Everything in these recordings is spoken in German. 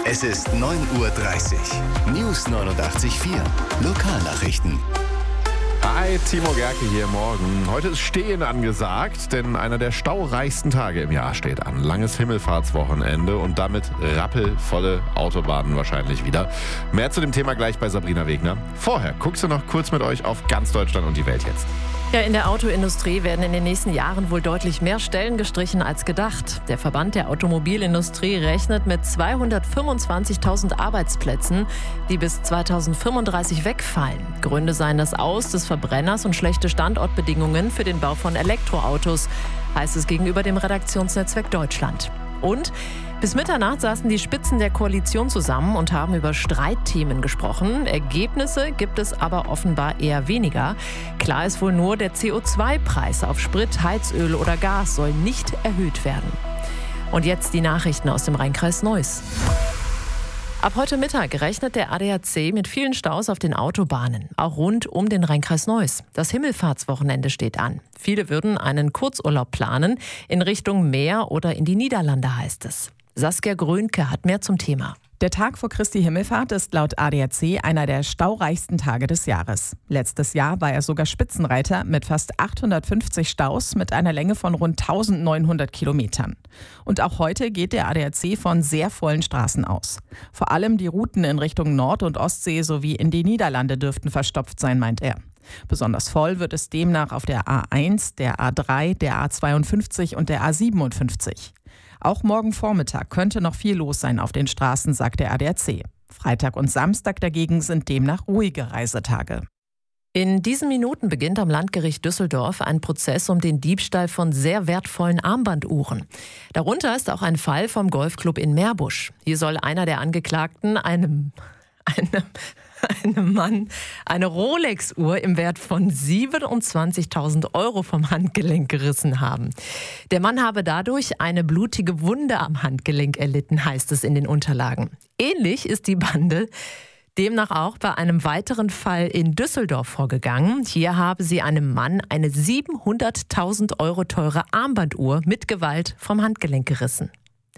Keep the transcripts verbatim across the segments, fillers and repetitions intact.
Es ist neun Uhr dreißig. News neunundachtzig Komma vier. Lokalnachrichten. Hi, Timo Gerke hier morgen. Heute ist Stehen angesagt, denn einer der staureichsten Tage im Jahr steht an. Langes Himmelfahrtswochenende und damit rappelvolle Autobahnen wahrscheinlich wieder. Mehr zu dem Thema gleich bei Sabrina Wegner. Vorher guckst du noch kurz mit euch auf ganz Deutschland und die Welt jetzt. Ja, in der Autoindustrie werden in den nächsten Jahren wohl deutlich mehr Stellen gestrichen als gedacht. Der Verband der Automobilindustrie rechnet mit zweihundertfünfundzwanzigtausend Arbeitsplätzen, die bis zweitausendfünfunddreißig wegfallen. Gründe seien das Aus des Verbrenners und schlechte Standortbedingungen für den Bau von Elektroautos, heißt es gegenüber dem Redaktionsnetzwerk Deutschland. Und bis Mitternacht saßen die Spitzen der Koalition zusammen und haben über Streitthemen gesprochen. Ergebnisse gibt es aber offenbar eher weniger. Klar ist wohl nur, der C O zwei Preis auf Sprit, Heizöl oder Gas soll nicht erhöht werden. Und jetzt die Nachrichten aus dem Rheinkreis Neuss. Ab heute Mittag rechnet der A D A C mit vielen Staus auf den Autobahnen, auch rund um den Rheinkreis Neuss. Das Himmelfahrtswochenende steht an. Viele würden einen Kurzurlaub planen, in Richtung Meer oder in die Niederlande, heißt es. Saskia Grönke hat mehr zum Thema. Der Tag vor Christi Himmelfahrt ist laut A D A C einer der staureichsten Tage des Jahres. Letztes Jahr war er sogar Spitzenreiter mit fast achthundertfünfzig Staus mit einer Länge von rund eintausendneunhundert Kilometern. Und auch heute geht der A D A C von sehr vollen Straßen aus. Vor allem die Routen in Richtung Nord- und Ostsee sowie in die Niederlande dürften verstopft sein, meint er. Besonders voll wird es demnach auf der A eins, der A drei, der A zweiundfünfzig und der A siebenundfünfzig. Auch morgen Vormittag könnte noch viel los sein auf den Straßen, sagt der A D A C. Freitag und Samstag dagegen sind demnach ruhige Reisetage. In diesen Minuten beginnt am Landgericht Düsseldorf ein Prozess um den Diebstahl von sehr wertvollen Armbanduhren. Darunter ist auch ein Fall vom Golfclub in Meerbusch. Hier soll einer der Angeklagten einem, einem, einem Mann eine Rolex-Uhr im Wert von siebenundzwanzigtausend Euro vom Handgelenk gerissen haben. Der Mann habe dadurch eine blutige Wunde am Handgelenk erlitten, heißt es in den Unterlagen. Ähnlich ist die Bande demnach auch bei einem weiteren Fall in Düsseldorf vorgegangen. Hier habe sie einem Mann eine siebenhunderttausend Euro teure Armbanduhr mit Gewalt vom Handgelenk gerissen.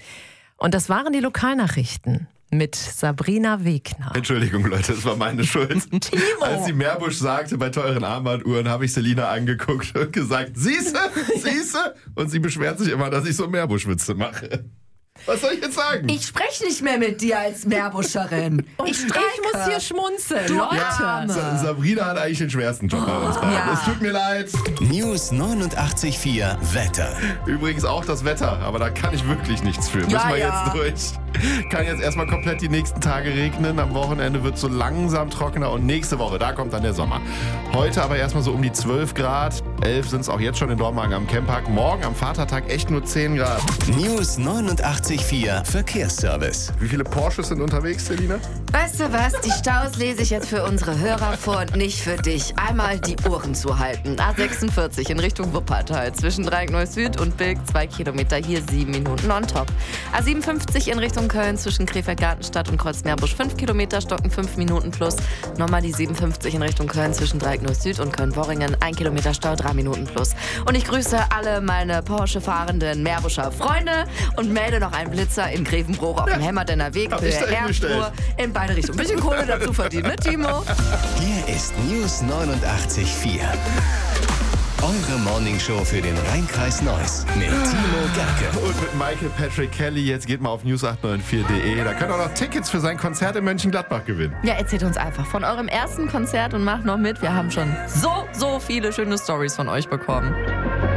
Und das waren die Lokalnachrichten mit Sabrina Wegner. Entschuldigung, Leute, das war meine Schuld. Timo. Als sie Meerbusch sagte, bei teuren Armbanduhren, habe ich Selina angeguckt und gesagt, siehste, siehste. Und sie beschwert sich immer, dass ich so Meerbusch-Witze mache. Was soll ich jetzt sagen? Ich spreche nicht mehr mit dir als Meerbuscherin. Ich, Ich muss hier schmunzeln. Du Leute. Ja, Sa- Sabrina hat eigentlich den schwersten Job bei uns beiden. Ja. Es tut mir leid. News neunundachtzig Komma vier Wetter. Übrigens auch das Wetter, aber da kann ich wirklich nichts für. Müssen Ja, wir ja. jetzt durch. Kann jetzt erstmal komplett die nächsten Tage regnen. Am Wochenende wird es so langsam trockener und nächste Woche, da kommt dann der Sommer. Heute aber erstmal so um die zwölf Grad. elf sind es auch jetzt schon in Dormagen am Camppark. Morgen am Vatertag echt nur zehn Grad. News neunundachtzig Komma vier Verkehrsservice. Wie viele Porsches sind unterwegs, Selina? Weißt du was? Die Staus lese ich jetzt für unsere Hörer vor und nicht für dich. Einmal die Ohren zuhalten. A sechsundvierzig in Richtung Wuppertal. Zwischen Dreieckneuss Süd und Bilk zwei Kilometer. Hier sieben Minuten on top. A siebenundfünfzig in Richtung Köln zwischen Krefeld-Gartenstadt und Kreuz-Meerbusch fünf Kilometer. Stocken fünf Minuten plus. Nochmal die siebenundfünfzig in Richtung Köln zwischen Dreieckneuss Süd und Köln-Worringen. ein Kilometer Stau, drei Minuten plus. Und ich grüße alle meine Porsche-fahrenden Meerbuscher Freunde und melde noch einen Blitzer in Grevenbroich auf dem Hemmerdenner Weg. Hab ich Höhe da hingestellt. Erfurt in beide Richtungen. Ein bisschen Kohle dazu verdienen, ne, Timo? Hier ist News neunundachtzig Komma vier. Eure Morningshow für den Rheinkreis Neuss mit Timo Gerke. Und mit Michael Patrick Kelly. Jetzt geht mal auf news acht neun vier punkt de. Da könnt ihr auch noch Tickets für sein Konzert in Mönchengladbach gewinnen. Ja, erzählt uns einfach von eurem ersten Konzert und macht noch mit. Wir haben schon so, so viele schöne Stories von euch bekommen.